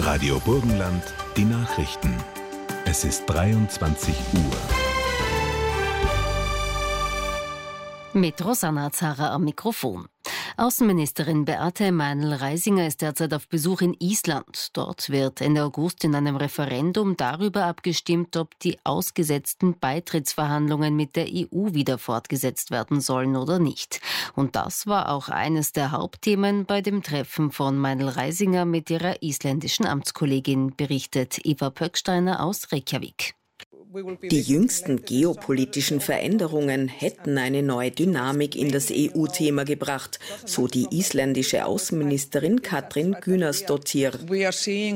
Radio Burgenland, die Nachrichten. Es ist 23 Uhr. Mit Rosanna Zara am Mikrofon. Außenministerin Beate Meinl-Reisinger ist derzeit auf Besuch in Island. Dort wird Ende August in einem Referendum darüber abgestimmt, ob die ausgesetzten Beitrittsverhandlungen mit der EU wieder fortgesetzt werden sollen oder nicht. Und das war auch eines der Hauptthemen bei dem Treffen von Meinl-Reisinger mit ihrer isländischen Amtskollegin, berichtet Eva Pöcksteiner aus Reykjavik. Die jüngsten geopolitischen Veränderungen hätten eine neue Dynamik in das EU-Thema gebracht, so die isländische Außenministerin Katrín Gunnarsdóttir. Wir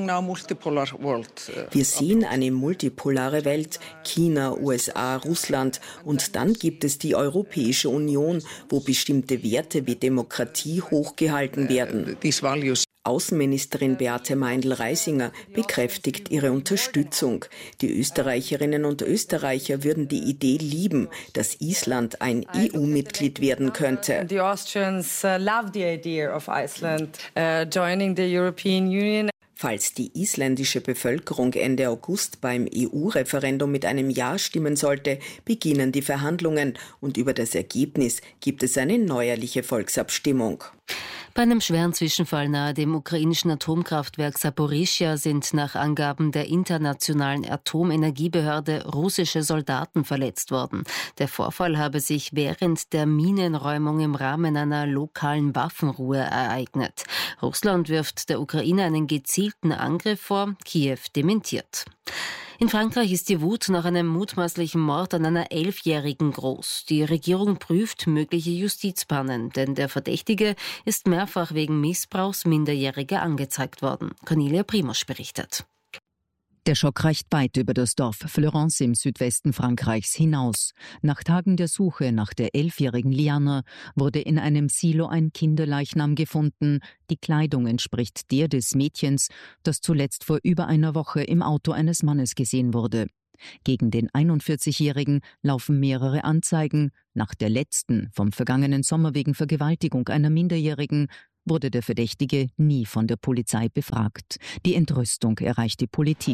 sehen eine multipolare Welt, China, USA, Russland, und dann gibt es die Europäische Union, wo bestimmte Werte wie Demokratie hochgehalten werden. Außenministerin Beate Meinl-Reisinger bekräftigt ihre Unterstützung. Die Österreicherinnen und Österreicher würden die Idee lieben, dass Island ein EU-Mitglied werden könnte. The Austrians love the idea of Iceland joining the European Union. Falls die isländische Bevölkerung Ende August beim EU-Referendum mit einem Ja stimmen sollte, beginnen die Verhandlungen und über das Ergebnis gibt es eine neuerliche Volksabstimmung. Bei einem schweren Zwischenfall nahe dem ukrainischen Atomkraftwerk Saporischschja sind nach Angaben der Internationalen Atomenergiebehörde russische Soldaten verletzt worden. Der Vorfall habe sich während der Minenräumung im Rahmen einer lokalen Waffenruhe ereignet. Russland wirft der Ukraine einen gezielten Angriff vor, Kiew dementiert. In Frankreich ist die Wut nach einem mutmaßlichen Mord an einer 11-Jährigen groß. Die Regierung prüft mögliche Justizpannen, denn der Verdächtige ist mehrfach wegen Missbrauchs Minderjähriger angezeigt worden. Cornelia Primosch berichtet. Der Schock reicht weit über das Dorf Fleurance im Südwesten Frankreichs hinaus. Nach Tagen der Suche nach der 11-jährigen Liana wurde in einem Silo ein Kinderleichnam gefunden. Die Kleidung entspricht der des Mädchens, das zuletzt vor über einer Woche im Auto eines Mannes gesehen wurde. Gegen den 41-Jährigen laufen mehrere Anzeigen. Nach der letzten, vom vergangenen Sommer wegen Vergewaltigung einer Minderjährigen, wurde der Verdächtige nie von der Polizei befragt. Die Entrüstung erreicht die Politik.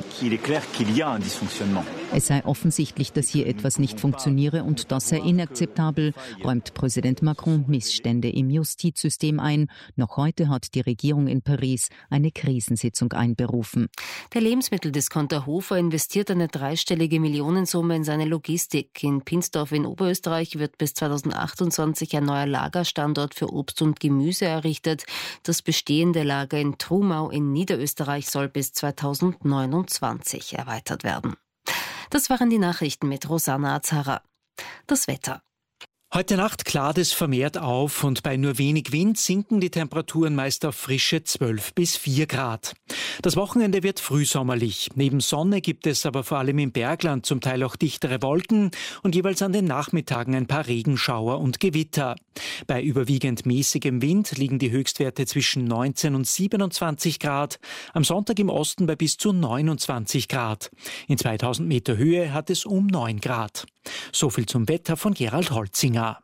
Es sei offensichtlich, dass hier etwas nicht funktioniere und das sei inakzeptabel, räumt Präsident Macron Missstände im Justizsystem ein. Noch heute hat die Regierung in Paris eine Krisensitzung einberufen. Der Lebensmitteldiscounter Hofer investiert eine dreistellige Millionensumme in seine Logistik. In Pinsdorf in Oberösterreich wird bis 2028 ein neuer Lagerstandort für Obst und Gemüse errichtet. Das bestehende Lager in Trumau in Niederösterreich soll bis 2029 erweitert werden. Das waren die Nachrichten mit Rosanna Zara. Das Wetter. Heute Nacht klart es vermehrt auf und bei nur wenig Wind sinken die Temperaturen meist auf frische 12 bis 4 Grad. Das Wochenende wird frühsommerlich. Neben Sonne gibt es aber vor allem im Bergland zum Teil auch dichtere Wolken und jeweils an den Nachmittagen ein paar Regenschauer und Gewitter. Bei überwiegend mäßigem Wind liegen die Höchstwerte zwischen 19 und 27 Grad, am Sonntag im Osten bei bis zu 29 Grad. In 2000 Meter Höhe hat es um 9 Grad. So viel zum Wetter von Gerald Holzinger.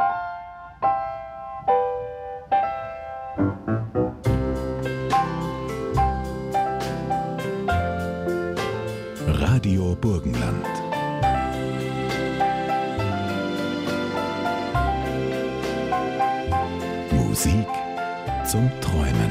Radio Burgenland. Musik zum Träumen.